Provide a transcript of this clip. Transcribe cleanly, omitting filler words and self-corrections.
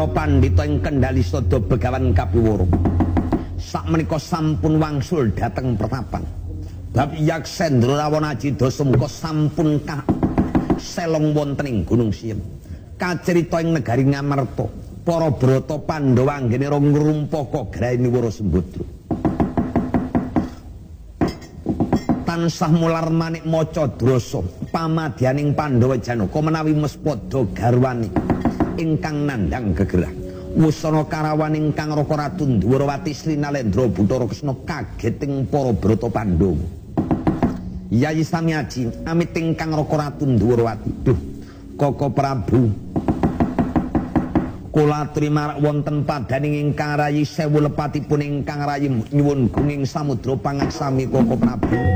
para pandhita ing kendali sada Begawan Kapiwara sakmenika sampun wangsul dhateng pertapan bab Yaksendra Rawana Jidasa muka sampun selong wonten ing Gunung Siem kacerita ing negari Ngamarta para Brata Pandhawa anggene ngrumpaka graene Wara Sembadra tansah mular manik maca drasa pamadyaning Pandhawa Janaka menawi mespada garwani ingkang nandhang gegerah wusana karawan ingkang Raka Ratu Dwarawati Sri Nalendra Bathara Kresna kageting para Brata Pandhawa Yayi Samyaji amit ingkang Raka Ratu Dwarawati duh Koko Prabu kula trimarak wonten padaning ingkang rayi sewu lepatipun ingkang rayi nyuwun gunging samudra pangaksami Koko Prabu